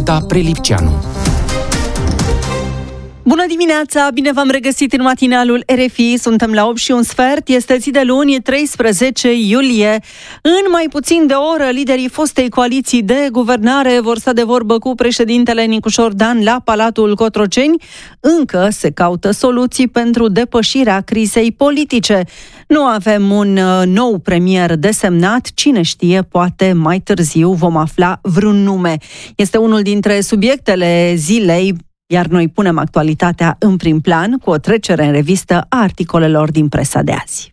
Magda Prelipceanu. Bună dimineața, bine v-am regăsit în matinalul RFI, suntem la 8:15, este zi de luni, 13 iulie. În mai puțin de o oră, liderii fostei coaliții de guvernare vor sta de vorbă cu președintele Nicușor Dan la Palatul Cotroceni. Încă se caută soluții pentru depășirea crizei politice. Nu avem un nou premier desemnat, cine știe, poate mai târziu vom afla vreun nume. Este unul dintre subiectele zilei, iar noi punem actualitatea în prim plan cu o trecere în revistă a articolelor din presa de azi.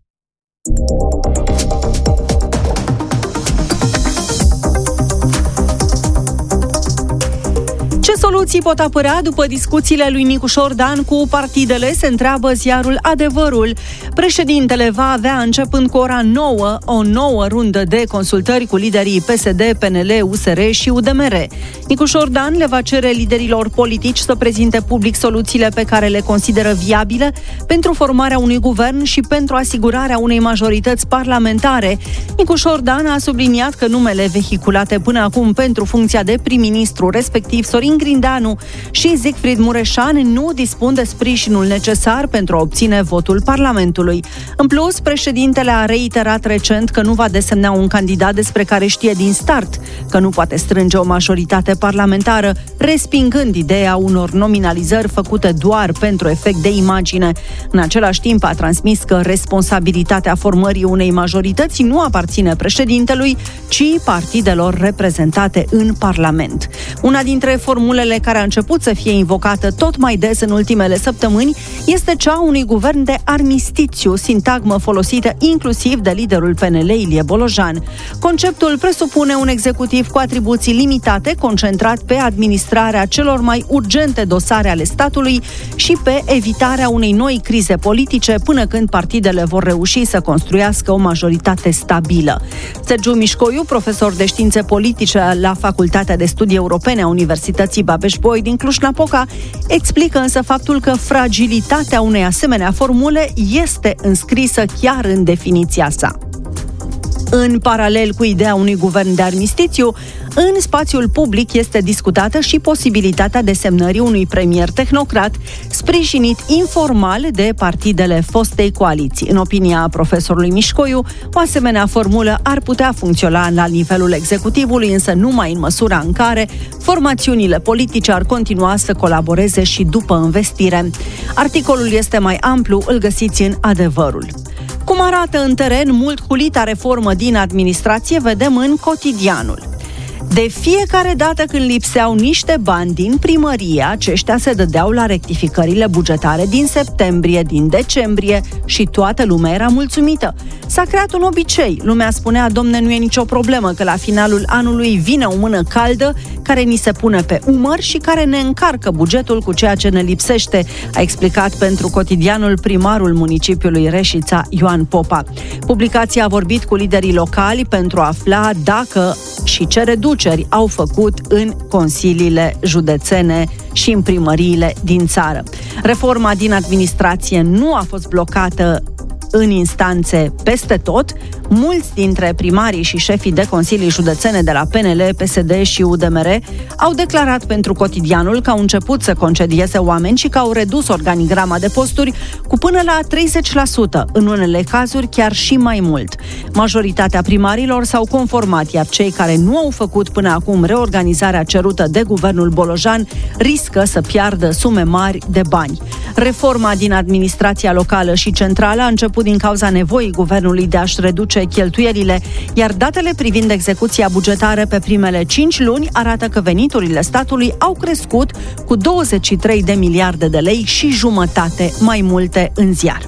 Ce soluții pot apărea după discuțiile lui Nicușor Dan cu partidele, se întreabă ziarul Adevărul. Președintele va avea, începând cu ora 9, o nouă rundă de consultări cu liderii PSD, PNL, USR și UDMR. Nicușor Dan le va cere liderilor politici să prezinte public soluțiile pe care le consideră viabile pentru formarea unui guvern și pentru asigurarea unei majorități parlamentare. Nicușor Dan a subliniat că numele vehiculate până acum pentru funcția de prim-ministru, respectiv Sorin Grindeanu și Siegfried Mureșan, nu dispun de sprijinul necesar pentru a obține votul Parlamentului. În plus, președintele a reiterat recent că nu va desemna un candidat despre care știe din start că nu poate strânge o majoritate parlamentară, respingând ideea unor nominalizări făcute doar pentru efect de imagine. În același timp a transmis că responsabilitatea formării unei majorități nu aparține președintelui, ci partidelor reprezentate în Parlament. Una dintre formulele care a început să fie invocată tot mai des în ultimele săptămâni este cea a unui guvern de armistițiu, sintagmă folosită inclusiv de liderul PNL, Ilie Bolojan. Conceptul presupune un executiv cu atribuții limitate, concentrat pe administrarea celor mai urgente dosare ale statului și pe evitarea unei noi crize politice până când partidele vor reuși să construiască o majoritate stabilă. Sergiu Mișcoiu, profesor de științe politice la Facultatea de Studii Europene a Universității Babeș-Bolyai din Cluj-Napoca, explică însă faptul că fragilitatea unei asemenea formule este înscrisă chiar în definiția sa. În paralel cu ideea unui guvern de armistițiu, în spațiul public este discutată și posibilitatea desemnării unui premier tehnocrat, sprijinit informal de partidele fostei coaliții. În opinia profesorului Mișcoiu, o asemenea formulă ar putea funcționa la nivelul executivului, însă numai în măsura în care formațiunile politice ar continua să colaboreze și după învestire. Articolul este mai amplu, îl găsiți în Adevărul. Cum arată în teren mult hulita reformă din administrație, vedem în Cotidianul. De fiecare dată când lipseau niște bani din primărie, aceștia se dădeau la rectificările bugetare din septembrie, din decembrie și toată lumea era mulțumită. S-a creat un obicei. Lumea spunea, domne, nu e nicio problemă, că la finalul anului vine o mână caldă care ni se pune pe umăr și care ne încarcă bugetul cu ceea ce ne lipsește, a explicat pentru Cotidianul primarul municipiului Reșița, Ioan Popa. Publicația a vorbit cu liderii locali pentru a afla dacă și ce reduceri au făcut în consiliile județene și în primăriile din țară. Reforma din administrație nu a fost blocată în instanțe peste tot. Mulți dintre primarii și șefii de consilii județene de la PNL, PSD și UDMR au declarat pentru Cotidianul că au început să concedieze oameni și că au redus organigrama de posturi cu până la 30%, în unele cazuri chiar și mai mult. Majoritatea primarilor s-au conformat, iar cei care nu au făcut până acum reorganizarea cerută de guvernul Bolojan riscă să piardă sume mari de bani. Reforma din administrația locală și centrală a început din cauza nevoii guvernului de a-și reduce cheltuielile, iar datele privind execuția bugetară pe primele 5 luni arată că veniturile statului au crescut cu 23 de miliarde de lei și jumătate mai multe în ziar.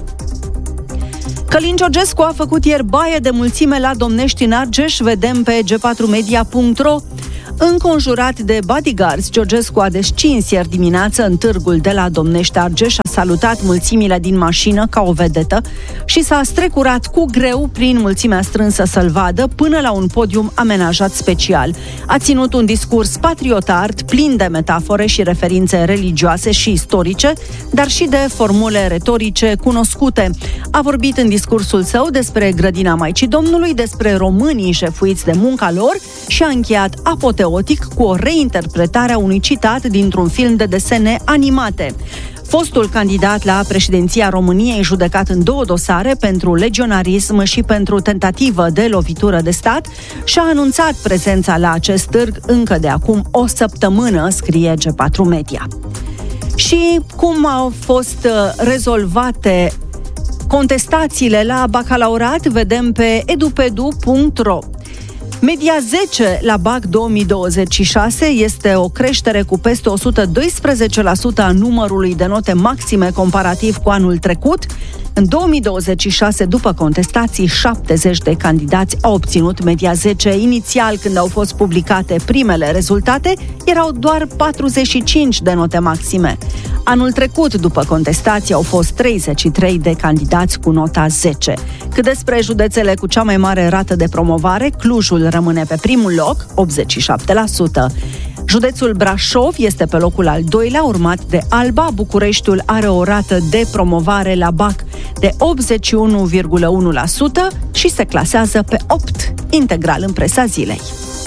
Călin Georgescu a făcut ieri baie de mulțime la Domnești în Argeș, vedem pe g4media.ro. Înconjurat de bodyguards, Georgescu a descins ieri dimineață în târgul de la Domnești Argeș, a salutat mulțimile din mașină ca o vedetă și s-a strecurat cu greu prin mulțimea strânsă să-l vadă până la un podium amenajat special. A ținut un discurs patriotard, plin de metafore și referințe religioase și istorice, dar și de formule retorice cunoscute. A vorbit în discursul său despre grădina Maicii Domnului, despre românii jefuiți de munca lor și a încheiat apoteotic apoteotic cu o reinterpretare a unui citat dintr-un film de desene animate. Fostul candidat la președinția României, judecat în 2 dosare pentru legionarism și pentru tentativă de lovitură de stat, și-a anunțat prezența la acest târg încă de acum o săptămână, scrie G4 Media. Și cum au fost rezolvate contestațiile la bacalaureat, vedem pe edupedu.ro. Media 10 la BAC 2026 este o creștere cu peste 112% a numărului de note maxime comparativ cu anul trecut. În 2026, după contestații, 70 de candidați au obținut media 10. Inițial, când au fost publicate primele rezultate, erau doar 45 de note maxime. Anul trecut, după contestații, au fost 33 de candidați cu nota 10. Cât despre județele cu cea mai mare rată de promovare, Clujul rămâne pe primul loc, 87%. Județul Brașov este pe locul al 2-lea, urmat de Alba. Bucureștiul are o rată de promovare la BAC de 81,1% și se clasează pe 8, integral în presa zilei.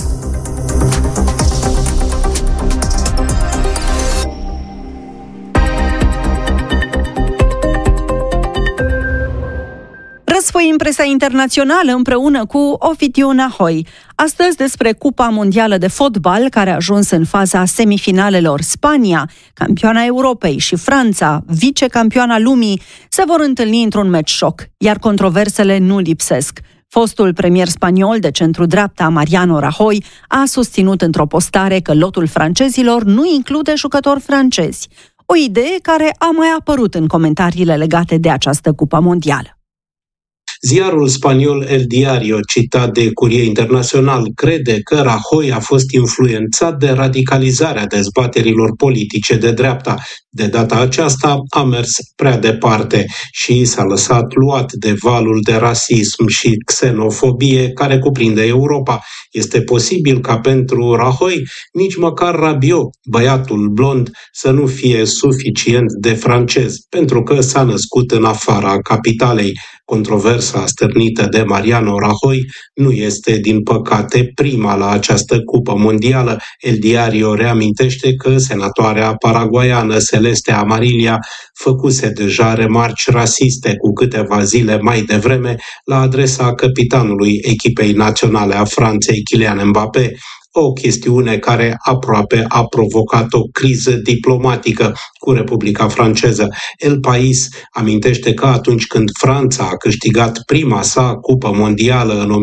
Răsfoi în presa internațională împreună cu Ovidiu Nahoi. Astăzi despre Cupa Mondială de Fotbal, care a ajuns în faza semifinalelor. Spania, campioana Europei, și Franța, vicecampioana lumii, se vor întâlni într-un meci șoc, iar controversele nu lipsesc. Fostul premier spaniol de centru-dreapta, Mariano Rajoy, a susținut într-o postare că lotul francezilor nu include jucători francezi. O idee care a mai apărut în comentariile legate de această Cupă Mondială. Ziarul spaniol El Diario, citat de Curie Internațional, crede că Rajoy a fost influențat de radicalizarea dezbaterilor politice de dreapta. De data aceasta a mers prea departe și s-a lăsat luat de valul de rasism și xenofobie care cuprinde Europa. Este posibil ca pentru Rajoy nici măcar Rabiot, băiatul blond, să nu fie suficient de francez, pentru că s-a născut în afara capitalei. Controversa stârnită de Mariano Rajoy nu este, din păcate, prima la această Cupă Mondială. El Diario reamintește că senatoarea paraguaiană Celeste Amarilla făcuse deja remarci rasiste cu câteva zile mai devreme la adresa capitanului echipei naționale a Franței, Kylian Mbappé. O chestiune care aproape a provocat o criză diplomatică cu Republica Franceză. El País amintește că atunci când Franța a câștigat prima sa Cupă Mondială în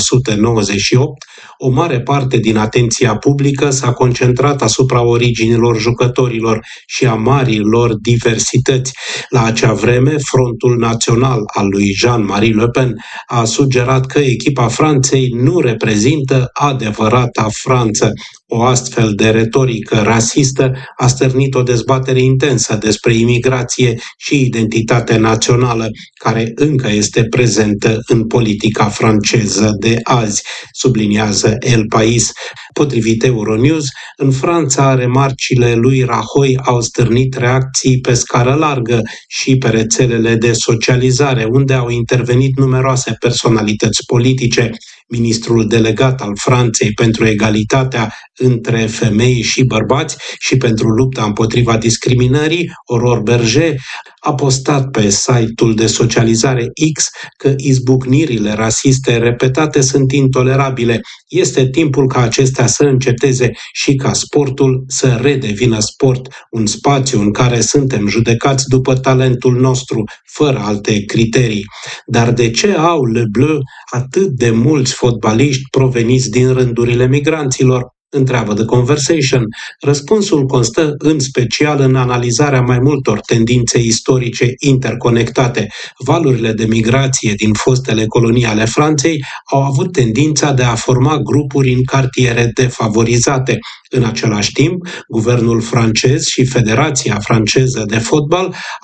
1998, o mare parte din atenția publică s-a concentrat asupra originilor jucătorilor și a marilor diversități. La acea vreme, Frontul Național al lui Jean-Marie Le Pen a sugerat că echipa Franței nu reprezintă adevărata Franță. O astfel de retorică rasistă a stârnit o dezbatere intensă despre imigrație și identitate națională, care încă este prezentă în politica franceză de azi, subliniază El País. Potrivit Euronews, în Franța, remarcile lui Rajoy au stârnit reacții pe scară largă și pe rețelele de socializare, unde au intervenit numeroase personalități politice. Ministrul delegat al Franței pentru egalitatea între femei și bărbați și pentru lupta împotriva discriminării, Aurore Berger, a postat pe site-ul de socializare X că izbucnirile rasiste repetate sunt intolerabile. Este timpul ca acestea să înceteze și ca sportul să redevină sport, un spațiu în care suntem judecați după talentul nostru, fără alte criterii. Dar de ce au Le Bleu atât de mulți fotbaliști proveniți din rândurile migranților? Întreabă The Conversation. Răspunsul constă în special în analizarea mai multor tendințe istorice interconectate. Valurile de migrație din fostele colonii ale Franței au avut tendința de a forma grupuri în cartiere defavorizate. În același timp, guvernul francez și Federația franceză de fotbal